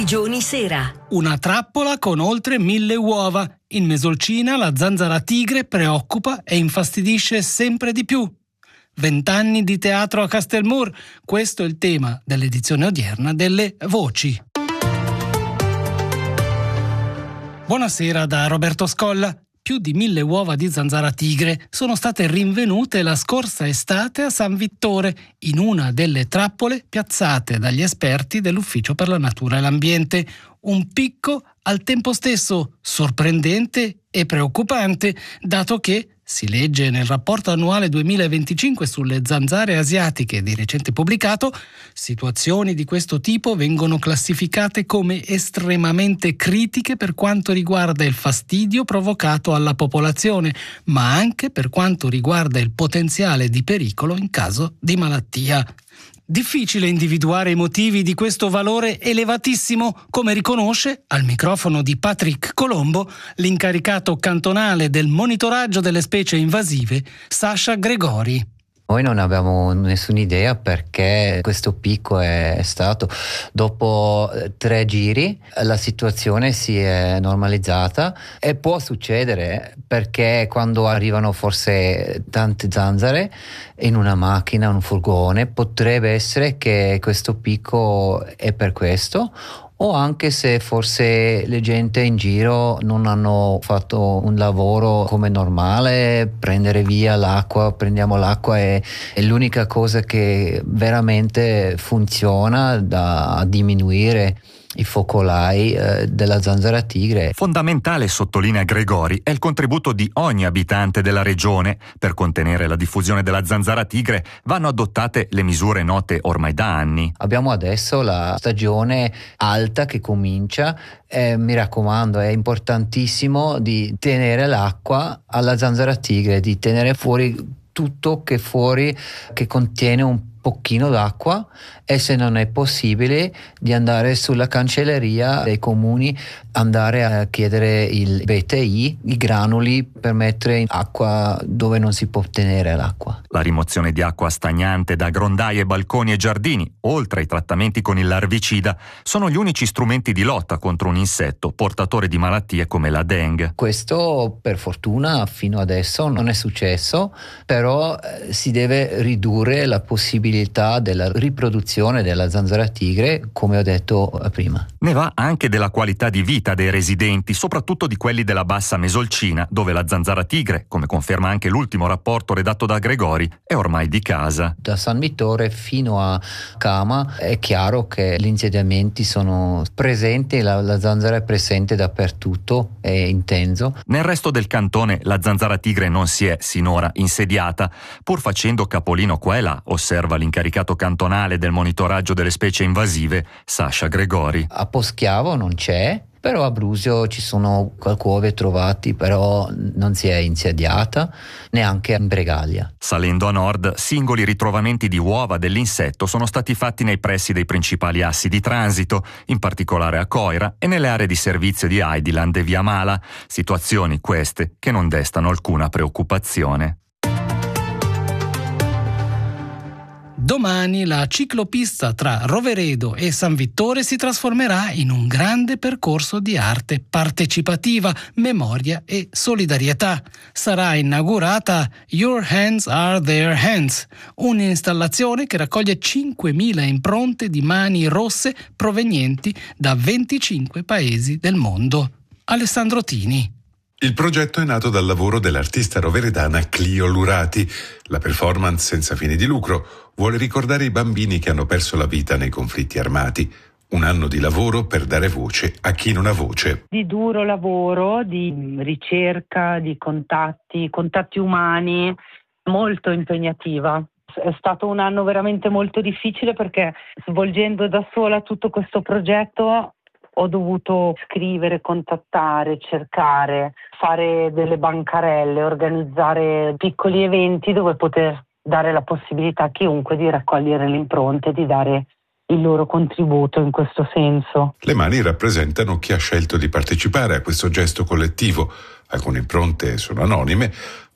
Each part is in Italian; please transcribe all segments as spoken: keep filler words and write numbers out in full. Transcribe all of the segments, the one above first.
Grigioni Sera. Una trappola con oltre mille uova. In Mesolcina la zanzara tigre preoccupa e infastidisce sempre di più. Vent'anni di teatro a Castelmour. Questo è il tema dell'edizione odierna delle Voci. Buonasera da Roberto Scolla. Più di mille uova di zanzara tigre sono state rinvenute la scorsa estate a San Vittore, in una delle trappole piazzate dagli esperti dell'Ufficio per la Natura e l'Ambiente. Un picco al tempo stesso sorprendente e preoccupante, dato che, si legge nel rapporto annuale duemilaventicinque sulle zanzare asiatiche di recente pubblicato, situazioni di questo tipo vengono classificate come estremamente critiche per quanto riguarda il fastidio provocato alla popolazione, ma anche per quanto riguarda il potenziale di pericolo in caso di malattia. Difficile individuare i motivi di questo valore elevatissimo, come riconosce, al microfono di Patrick Colombo, l'incaricato cantonale del monitoraggio delle specie invasive, Sasha Gregori. Noi non abbiamo nessuna idea perché questo picco è stato. Dopo tre giri la situazione si è normalizzata e può succedere perché quando arrivano forse tante zanzare in una macchina, un furgone, potrebbe essere che questo picco è per questo, o anche se forse le gente in giro non hanno fatto un lavoro come normale, prendere via l'acqua, prendiamo l'acqua è, è l'unica cosa che veramente funziona da diminuire i focolai eh, della zanzara tigre. Fondamentale, sottolinea Gregori, è il contributo di ogni abitante della regione. Per contenere la diffusione della zanzara tigre vanno adottate le misure note ormai da anni. Abbiamo adesso la stagione alta che comincia e mi raccomando, è importantissimo di tenere l'acqua alla zanzara tigre, di tenere fuori tutto che fuori che contiene un pochino d'acqua, e se non è possibile di andare sulla cancelleria dei comuni, andare a chiedere il B T I, i granuli per mettere in acqua dove non si può tenere l'acqua. La rimozione di acqua stagnante da grondaie, balconi e giardini, oltre ai trattamenti con il larvicida, sono gli unici strumenti di lotta contro un insetto portatore di malattie come la Dengue. Questo per fortuna fino adesso non è successo, però eh, si deve ridurre la possibilità della riproduzione della zanzara tigre, come ho detto prima. Ne va anche della qualità di vita dei residenti, soprattutto di quelli della bassa Mesolcina, dove la zanzara tigre, come conferma anche l'ultimo rapporto redatto da Gregori, è ormai di casa. Da San Vittore fino a Cama è chiaro che gli insediamenti sono presenti, la, la zanzara è presente dappertutto, è intenso. Nel resto del cantone la zanzara tigre non si è sinora insediata, pur facendo capolino qua e là, osserva l'incaricato cantonale del monitoraggio delle specie invasive, Sasha Gregori. A Poschiavo non c'è, però a Brusio ci sono qualche trovati, però non si è insediata, neanche in Bregaglia. Salendo a nord, singoli ritrovamenti di uova dell'insetto sono stati fatti nei pressi dei principali assi di transito, in particolare a Coira e nelle aree di servizio di Heideland e Via Mala, situazioni queste che non destano alcuna preoccupazione. Domani la ciclopista tra Roveredo e San Vittore si trasformerà in un grande percorso di arte partecipativa, memoria e solidarietà. Sarà inaugurata Your Hands Are Their Hands, un'installazione che raccoglie cinquemila impronte di mani rosse provenienti da venticinque paesi del mondo. Alessandro Tini. Il progetto è nato dal lavoro dell'artista roveredana Clio Lurati. La performance senza fine di lucro vuole ricordare i bambini che hanno perso la vita nei conflitti armati. Un anno di lavoro per dare voce a chi non ha voce. Di duro lavoro, di ricerca, di contatti, contatti umani, molto impegnativa. È stato un anno veramente molto difficile perché svolgendo da sola tutto questo progetto ho dovuto scrivere, contattare, cercare, fare delle bancarelle, organizzare piccoli eventi dove poter dare la possibilità a chiunque di raccogliere le impronte e di dare il loro contributo in questo senso. Le mani rappresentano chi ha scelto di partecipare a questo gesto collettivo. Alcune impronte sono anonime,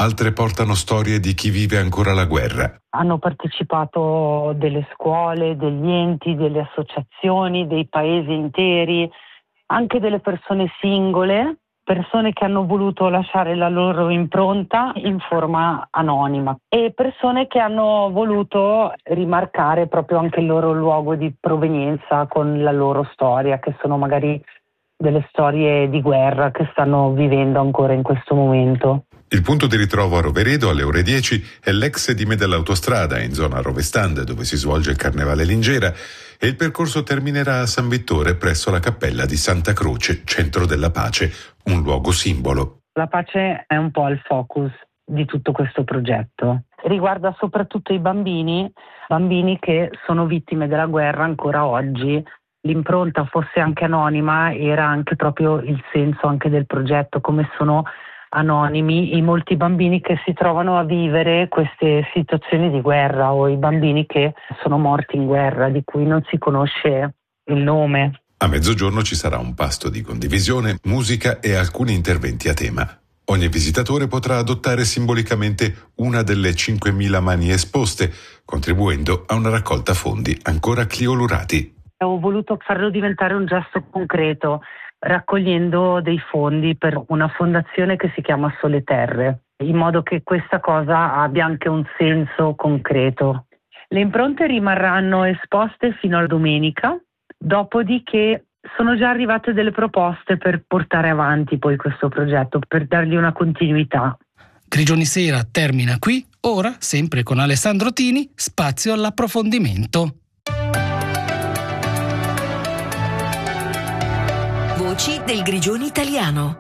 altre portano storie di chi vive ancora la guerra. Hanno partecipato delle scuole, degli enti, delle associazioni, dei paesi interi, anche delle persone singole, persone che hanno voluto lasciare la loro impronta in forma anonima e persone che hanno voluto rimarcare proprio anche il loro luogo di provenienza con la loro storia, che sono magari delle storie di guerra che stanno vivendo ancora in questo momento. Il punto di ritrovo a Roveredo alle ore dieci è l'ex sedime dell'autostrada in zona Rovestande, dove si svolge il Carnevale Lingera, e il percorso terminerà a San Vittore presso la cappella di Santa Croce, centro della pace, un luogo simbolo. La pace è un po' il focus di tutto questo progetto. Riguarda soprattutto i bambini, bambini che sono vittime della guerra ancora oggi. L'impronta fosse anche anonima era anche proprio il senso anche del progetto, come sono anonimi i molti bambini che si trovano a vivere queste situazioni di guerra o i bambini che sono morti in guerra di cui non si conosce il nome. A mezzogiorno ci sarà un pasto di condivisione, musica e alcuni interventi a tema. Ogni visitatore potrà adottare simbolicamente una delle cinquemila mani esposte, contribuendo a una raccolta fondi ancora cliolurati. Ho voluto farlo diventare un gesto concreto, raccogliendo dei fondi per una fondazione che si chiama Sole Terre, in modo che questa cosa abbia anche un senso concreto. Le impronte rimarranno esposte fino a domenica, dopodiché sono già arrivate delle proposte per portare avanti poi questo progetto, per dargli una continuità. Grigioni Sera termina qui, ora, sempre con Alessandro Tini, spazio all'approfondimento. Voci del Grigioni italiano.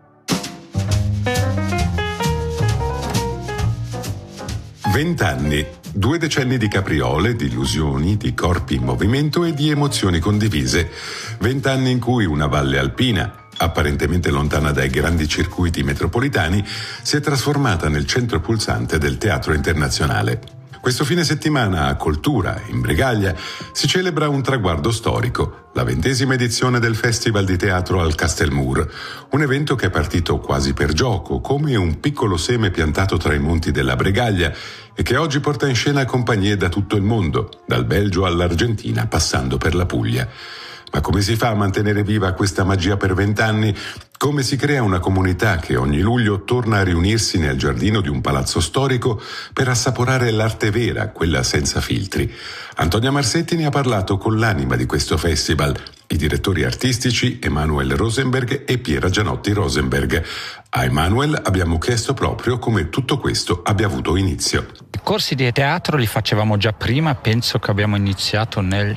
Vent'anni, due decenni di capriole, di illusioni, di corpi in movimento e di emozioni condivise. Vent'anni in cui una valle alpina, apparentemente lontana dai grandi circuiti metropolitani, si è trasformata nel centro pulsante del teatro internazionale. Questo fine settimana a Coltura, in Bregaglia, si celebra un traguardo storico, la ventesima edizione del Festival di Teatro al Castelmur, un evento che è partito quasi per gioco, come un piccolo seme piantato tra i monti della Bregaglia e che oggi porta in scena compagnie da tutto il mondo, dal Belgio all'Argentina, passando per la Puglia. Ma come si fa a mantenere viva questa magia per vent'anni? Come si crea una comunità che ogni luglio torna a riunirsi nel giardino di un palazzo storico per assaporare l'arte vera, quella senza filtri? Antonia Marsetti ne ha parlato con l'anima di questo festival, i direttori artistici Emanuel Rosenberg e Piera Gianotti Rosenberg. A Emanuel abbiamo chiesto proprio come tutto questo abbia avuto inizio. I corsi di teatro li facevamo già prima, penso che abbiamo iniziato nel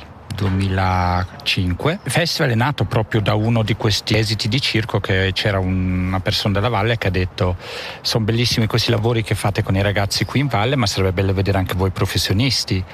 duemilacinque. Il festival è nato proprio da uno di questi esiti di circo, che c'era una persona della valle che ha detto: sono bellissimi questi lavori che fate con i ragazzi qui in valle, ma sarebbe bello vedere anche voi professionisti.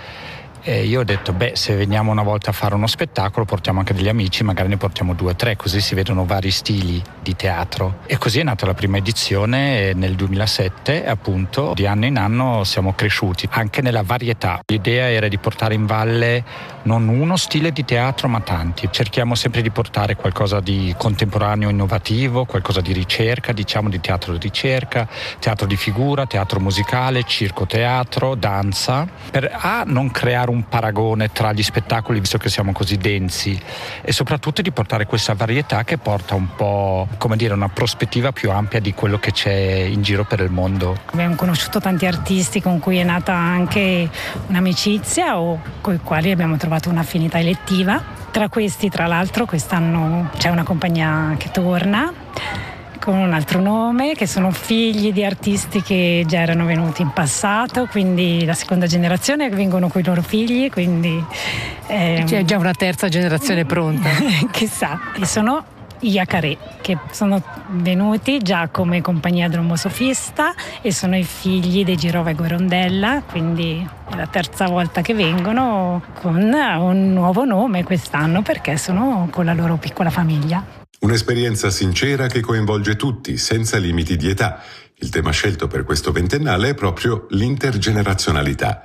E io ho detto, beh, se veniamo una volta a fare uno spettacolo portiamo anche degli amici, magari ne portiamo due o tre, così si vedono vari stili di teatro. E così è nata la prima edizione nel duemilasette, e appunto di anno in anno siamo cresciuti anche nella varietà. L'idea era di portare in valle non uno stile di teatro ma tanti. Cerchiamo sempre di portare qualcosa di contemporaneo, innovativo, qualcosa di ricerca, diciamo di teatro di ricerca, teatro di figura, teatro musicale, circo-teatro, danza, per a non creare un paragone tra gli spettacoli, visto che siamo così densi, e soprattutto di portare questa varietà che porta un po', come dire, una prospettiva più ampia di quello che c'è in giro per il mondo. Abbiamo conosciuto tanti artisti con cui è nata anche un'amicizia o con i quali abbiamo trovato un'affinità elettiva. Tra questi, tra l'altro, quest'anno c'è una compagnia che torna con un altro nome, che sono figli di artisti che già erano venuti in passato, quindi la seconda generazione vengono con i loro figli, quindi ehm, c'è già una terza generazione pronta. Chissà. E sono i Yacaré, che sono venuti già come compagnia dromosofista e sono i figli dei Girova e Gorondella, quindi è la terza volta che vengono con un nuovo nome quest'anno, perché sono con la loro piccola famiglia. Un'esperienza sincera che coinvolge tutti, senza limiti di età. Il tema scelto per questo ventennale è proprio l'intergenerazionalità.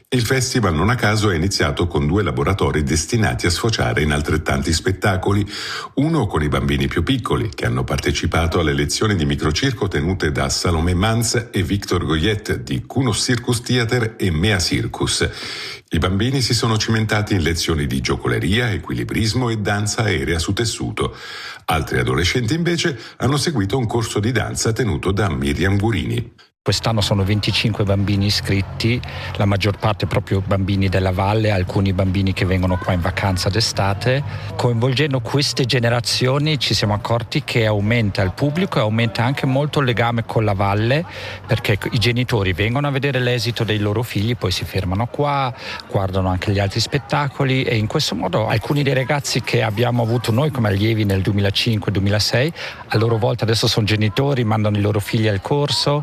Il festival, non a caso, è iniziato con due laboratori destinati a sfociare in altrettanti spettacoli, uno con i bambini più piccoli, che hanno partecipato alle lezioni di microcirco tenute da Salomé Mans e Victor Goyet di Kunos Circus Theater e Mea Circus. I bambini si sono cimentati in lezioni di giocoleria, equilibrismo e danza aerea su tessuto. Altri adolescenti invece hanno seguito un corso di danza tenuto da Miriam Gurini. Quest'anno sono venticinque bambini iscritti, la maggior parte proprio bambini della valle, alcuni bambini che vengono qua in vacanza d'estate. Coinvolgendo queste generazioni ci siamo accorti che aumenta il pubblico e aumenta anche molto il legame con la valle, perché i genitori vengono a vedere l'esito dei loro figli, poi si fermano qua, guardano anche gli altri spettacoli, e in questo modo alcuni dei ragazzi che abbiamo avuto noi come allievi nel duemilacinque duemilasei, a loro volta adesso sono genitori, mandano i loro figli al corso.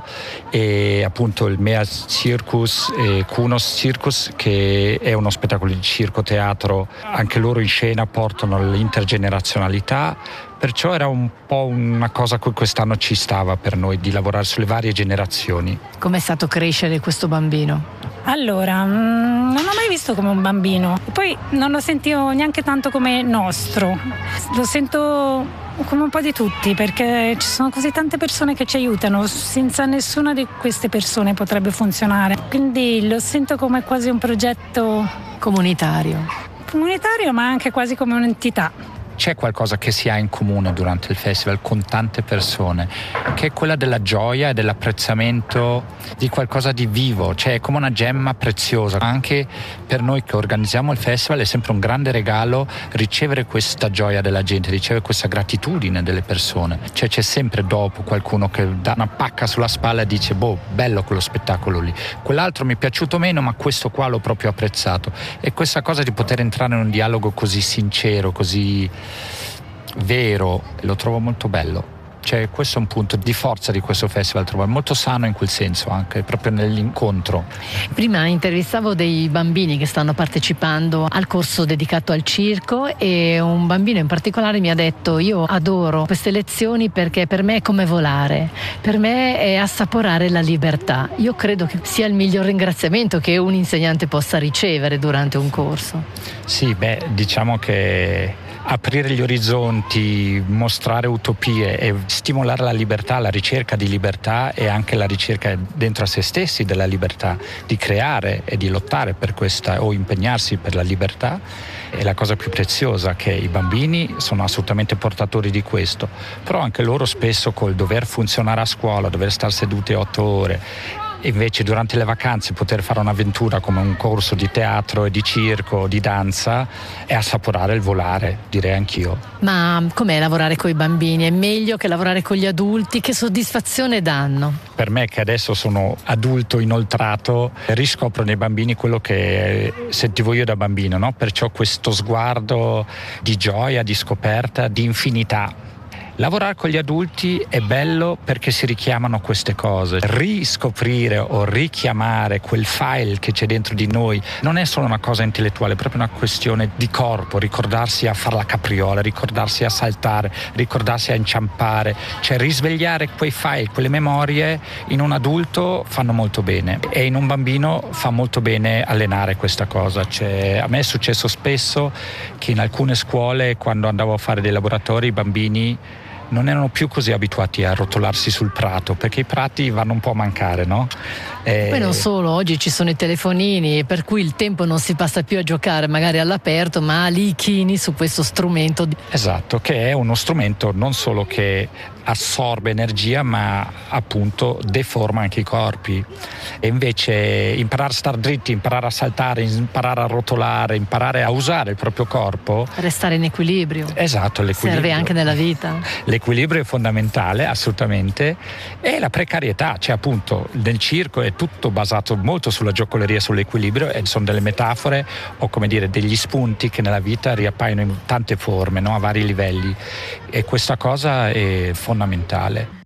E appunto il Mea Circus e Kunos Circus, che è uno spettacolo di circo teatro, anche loro in scena portano l'intergenerazionalità, perciò era un po' una cosa che quest'anno ci stava per noi, di lavorare sulle varie generazioni. Com'è stato crescere questo bambino? Allora, mh, non l'ho mai visto come un bambino, poi non lo sentivo neanche tanto come nostro, lo sento come un po' di tutti, perché ci sono così tante persone che ci aiutano, senza nessuna di queste persone potrebbe funzionare, quindi lo sento come quasi un progetto comunitario, comunitario ma anche quasi come un'entità. C'è qualcosa che si ha in comune durante il festival con tante persone, che è quella della gioia e dell'apprezzamento di qualcosa di vivo, cioè è come una gemma preziosa. Anche per noi che organizziamo il festival è sempre un grande regalo ricevere questa gioia della gente, ricevere questa gratitudine delle persone. Cioè c'è sempre dopo qualcuno che dà una pacca sulla spalla e dice: boh, bello quello spettacolo lì, quell'altro mi è piaciuto meno ma questo qua l'ho proprio apprezzato. E questa cosa di poter entrare in un dialogo così sincero, così vero, lo trovo molto bello. Cioè questo è un punto di forza di questo festival, trovo molto sano in quel senso, anche proprio nell'incontro. Prima intervistavo dei bambini che stanno partecipando al corso dedicato al circo, e un bambino in particolare mi ha detto: io adoro queste lezioni perché per me è come volare, per me è assaporare la libertà. Io credo che sia il miglior ringraziamento che un insegnante possa ricevere durante un corso. Sì, beh, diciamo che aprire gli orizzonti, mostrare utopie e stimolare la libertà, la ricerca di libertà e anche la ricerca dentro a se stessi della libertà, di creare e di lottare per questa o impegnarsi per la libertà, è la cosa più preziosa, che i bambini sono assolutamente portatori di questo, però anche loro spesso col dover funzionare a scuola, dover stare seduti otto ore, invece durante le vacanze poter fare un'avventura come un corso di teatro e di circo, di danza, e assaporare il volare, direi anch'io. Ma com'è lavorare con i bambini? È meglio che lavorare con gli adulti? Che soddisfazione danno? Per me, che adesso sono adulto inoltrato, riscopro nei bambini quello che sentivo io da bambino, no? Perciò questo sguardo di gioia, di scoperta, di infinità. Lavorare con gli adulti è bello perché si richiamano queste cose. Riscoprire o richiamare quel file che c'è dentro di noi non è solo una cosa intellettuale, è proprio una questione di corpo, ricordarsi a fare la capriola, ricordarsi a saltare, ricordarsi a inciampare, cioè risvegliare quei file, quelle memorie in un adulto fanno molto bene, e in un bambino fa molto bene allenare questa cosa. Cioè, a me è successo spesso che in alcune scuole, quando andavo a fare dei laboratori, i bambini non erano più così abituati a rotolarsi sul prato, perché i prati vanno un po' a mancare, no? E poi non solo, oggi ci sono i telefonini, per cui il tempo non si passa più a giocare magari all'aperto, ma lì chini su questo strumento. Esatto, che è uno strumento non solo che assorbe energia, ma appunto deforma anche i corpi. E invece imparare a star dritti, imparare a saltare, imparare a rotolare, imparare a usare il proprio corpo, restare in equilibrio. Esatto, l'equilibrio serve anche nella vita. L'equilibrio è fondamentale, assolutamente. E la precarietà, cioè appunto nel circo è tutto basato molto sulla giocoleria, sull'equilibrio, e sono delle metafore o come dire degli spunti che nella vita riappaiono in tante forme, no? A vari livelli, e questa cosa è fondamentale.